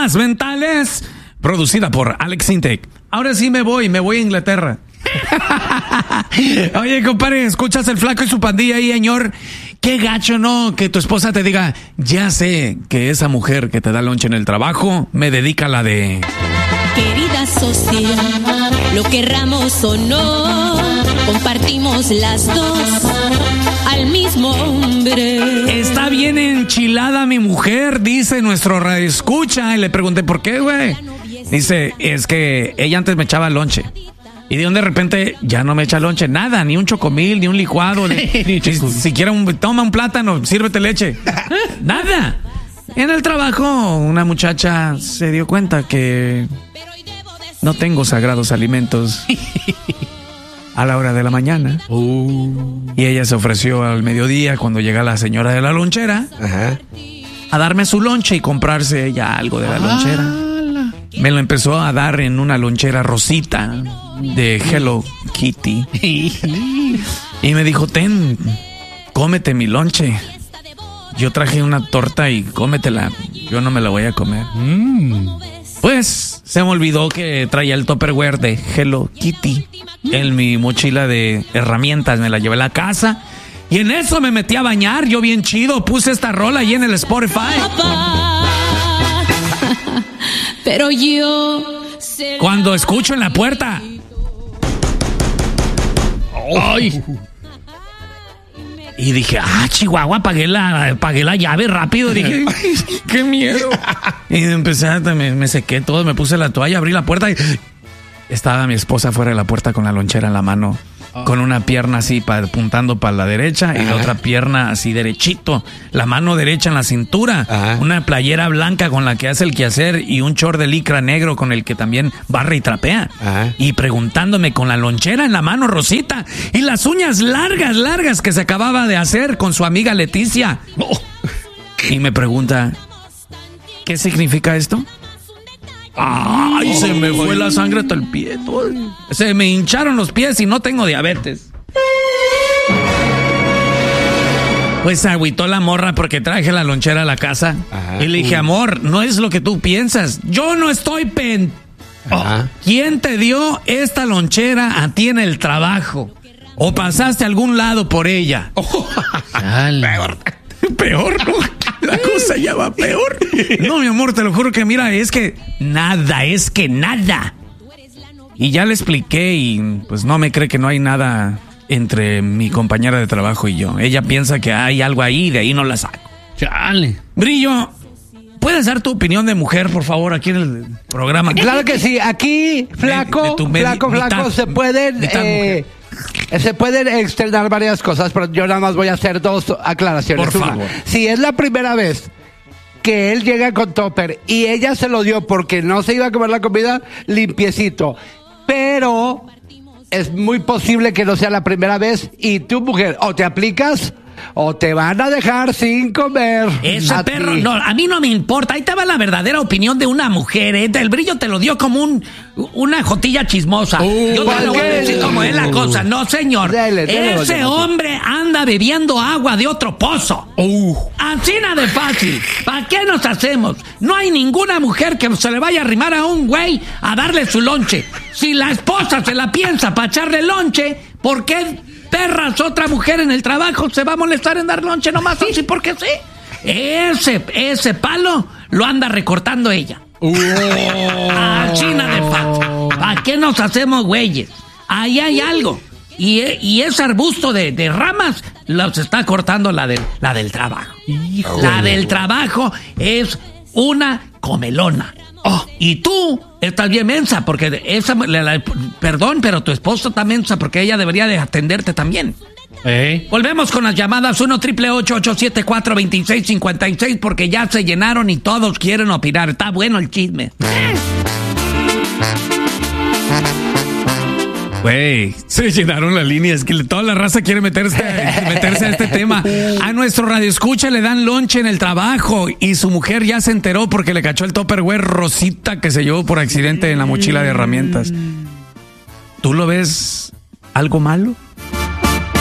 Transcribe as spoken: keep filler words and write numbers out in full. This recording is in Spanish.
Armas Mentales, producida por Alex Intec. Ahora sí me voy, me voy a Inglaterra. Oye, compadre, ¿escuchas El Flaco y su pandilla ahí, señor? Qué gacho, ¿no? Que tu esposa te diga, ya sé que esa mujer que te da lonche en el trabajo me dedica la de... Querida socia, lo querramos o no, compartimos las dos al mismo hombre. Está bien enchilada mi mujer, dice nuestro radioescucha. Y le pregunté, ¿por qué, güey? Dice, es que ella antes me echaba lonche. Y de un de repente ya no me echa lonche, nada, ni un chocomil, ni un licuado, ni, ni siquiera un, toma un plátano, sírvete leche. Nada. En el trabajo, una muchacha se dio cuenta que no tengo sagrados alimentos a la hora de la mañana. Uh. Y ella se ofreció al mediodía, cuando llega la señora de la lonchera, ajá, a darme su lonche y comprarse ella algo de la lonchera. Me lo empezó a dar en una lonchera rosita de Hello Kitty. Y me dijo, ten, cómete mi lonche. Yo traje una torta y cómetela. Yo no me la voy a comer. Mm. Pues se me olvidó que traía el Tupperware de Hello Kitty en mi mochila de herramientas. Me la llevé a la casa y en eso me metí a bañar. Yo bien chido, puse esta rola ahí en el Spotify. Pero yo... Cuando escucho en la puerta... ¡Ay! Y dije, ah, Chihuahua, apagué la, apagué la llave rápido. Dije, qué miedo. Y empecé, a, me, me sequé todo, me puse la toalla, abrí la puerta y... Estaba mi esposa fuera de la puerta con la lonchera en la mano. Con una pierna así pa, apuntando para la derecha y ajá, la otra pierna así derechito, la mano derecha en la cintura, ajá, una playera blanca con la que hace el quehacer y un short de licra negro con el que también barre y trapea, ajá, y preguntándome con la lonchera en la mano rosita y las uñas largas, largas que se acababa de hacer con su amiga Leticia. Oh. Y me pregunta, ¿qué significa esto? Ay, se me fue la sangre hasta el pie. Todo. Se me hincharon los pies y no tengo diabetes. Pues se agüitó la morra porque traje la lonchera a la casa. Ajá, y le dije, amor, no es lo que tú piensas. Yo no estoy pen... Oh, ¿quién te dio esta lonchera a ti en el trabajo? ¿O pasaste a algún lado por ella? Oh, peor. Peor, ¿no? La cosa ya va peor. No, mi amor, te lo juro que mira, es que nada, es que nada. Y ya le expliqué y pues no me cree que no hay nada entre mi compañera de trabajo y yo. Ella piensa que hay algo ahí y de ahí no la saco. Chale. Brillo, ¿puedes dar tu opinión de mujer, por favor, aquí en el programa? Claro que sí, aquí, flaco, de, de tu medi- flaco, flaco, mitad, se pueden... Mitad, eh, se pueden externar varias cosas, pero yo nada más voy a hacer dos aclaraciones. Por favor. Una, si es la primera vez que él llega con topper y ella se lo dio porque no se iba a comer la comida, limpiecito. Pero es muy posible que no sea la primera vez y tú, mujer, o te aplicas o te van a dejar sin comer. Ese perro, ti. no, a mí no me importa. Ahí te va la verdadera opinión de una mujer, ¿eh? El Brillo te lo dio como un una jotilla chismosa. Uh, Yo te lo voy a decir como es la cosa. No, señor. Dele, dele, Ese dele, hombre anda bebiendo agua de otro pozo. Uh. Así nada de fácil. ¿Para qué nos hacemos? No hay ninguna mujer que se le vaya a arrimar a un güey a darle su lonche. Si la esposa se la piensa para echarle lonche, ¿por qué perras otra mujer en el trabajo se va a molestar en dar lonche nomás así porque sí? Ese, ese palo lo anda recortando ella. Uh. Ah, China de fato. ¿Para qué nos hacemos güeyes? Ahí hay algo. Y, y ese arbusto de, de ramas los está cortando la, de, la del trabajo. Hijo. La del trabajo es una comelona. Oh, y tú estás bien mensa porque esa, la, la, perdón, pero tu esposo está mensa porque ella debería de atenderte también. ¿Eh? Volvemos con las llamadas uno triple ocho ocho siete cuatro dos seis cinco seis porque ya se llenaron y todos quieren opinar. Está bueno el chisme. Güey, se llenaron las líneas. Que toda la raza quiere meterse, meterse a este tema. A nuestro radioescucha le dan lonche en el trabajo y su mujer ya se enteró porque le cachó el Tupperware rosita que se llevó por accidente en la mochila de herramientas. ¿Tú lo ves algo malo?